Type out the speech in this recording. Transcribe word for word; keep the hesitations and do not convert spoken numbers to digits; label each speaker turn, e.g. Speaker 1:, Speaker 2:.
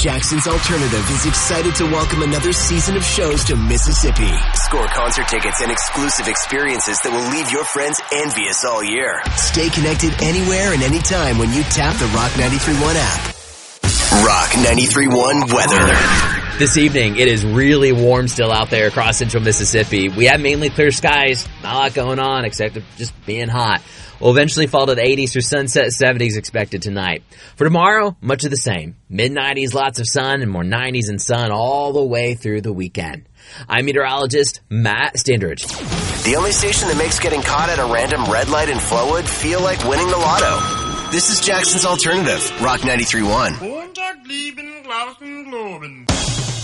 Speaker 1: Jackson's Alternative is excited to welcome another season of shows to Mississippi. Score concert tickets and exclusive experiences that will leave your friends envious all year. Stay connected anywhere and anytime when you tap the Rock ninety-three point one app. Rock ninety-three point one weather.
Speaker 2: This evening, it is really warm still out there across central Mississippi. We have mainly clear skies, not a lot going on except just being hot. We'll eventually fall to the eighties through sunset seventies expected tonight. For tomorrow, much of the same. mid nineties, lots of sun, and more nineties and sun all the way through the weekend. I'm meteorologist Matt Standridge.
Speaker 1: The only station that makes getting caught at a random red light in Flowood feel like winning the lotto. This is Jackson's Alternative, Rock ninety-three point one.